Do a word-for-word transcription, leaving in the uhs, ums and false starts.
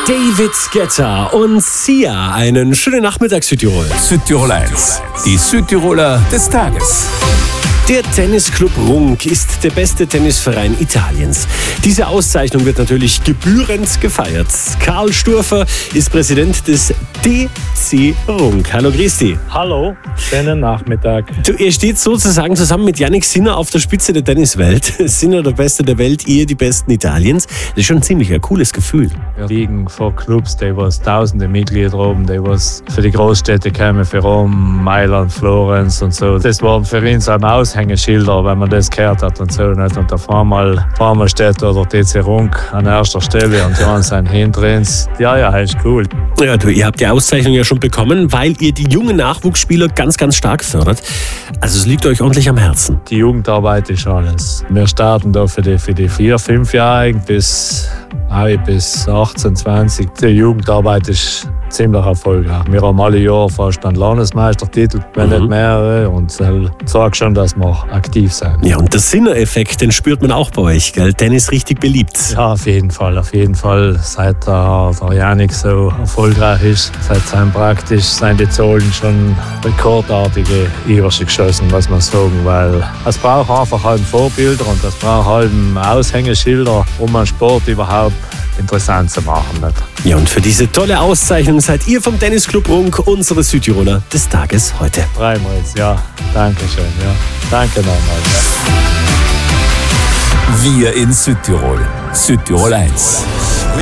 David Guetta und Sia. Einen schönen Nachmittag, Südtirol. Südtirol eins, die Südtiroler des Tages. Der Tennisclub Runk ist der beste Tennisverein Italiens. Diese Auszeichnung wird natürlich gebührend gefeiert. Karl Sturfer ist Präsident des D C Runk. Hallo, Christi. Hallo, schönen Nachmittag. Du, ihr steht sozusagen zusammen mit Jannik Sinner auf der Spitze der Tenniswelt. Sinner der Beste der Welt, ihr die Besten Italiens. Das ist schon ziemlich ein cooles Gefühl. Wir liegen vor Clubs, die was tausende Mitglieder haben, die was für die Großstädte kommen, für Rom, Mailand, Florenz und so. Das waren für uns ein Aushängeschilder, wenn man das gehört hat und so. Nicht? Und auf einmal, auf einmal steht da der D C Runk an erster Stelle und die anderen sind hinter uns. Ja, ja, ist cool. Ja, du, ihr habt die Auszeichnung ja schon bekommen, weil ihr die jungen Nachwuchsspieler ganz, ganz stark fördert. Also es liegt euch ordentlich am Herzen. Die Jugendarbeit ist alles. Wir starten da für die, für die vier-, fünfjährigen bis, bis achtzehn, zwanzig. Die Jugendarbeit ist ziemlich erfolgreich. Wir haben alle Jahre fast einen Landesmeistertitel, wenn Mhm. nicht mehrere. Und das zeigt schon, dass wir aktiv sind. Ja, und der Sinner-Effekt, den spürt man auch bei euch, gell? Tennis richtig beliebt. Ja, auf jeden Fall, auf jeden Fall. Seit der, der Jannik so erfolgreich ist, seit sein praktisch sind die Zahlen schon rekordartige Überschüsse geschossen, muss man sagen, weil es braucht einfach halt Vorbilder und es braucht halt Aushängeschilder, um einen Sport überhaupt interessant zu machen. Nicht? Ja, und für diese tolle Auszeichnung seid ihr vom Tennisclub Runk unsere Südtiroler des Tages heute. Dreimal, ja. Danke schön, ja. Danke nochmal. Ja. Wir in Südtirol. Südtirol eins.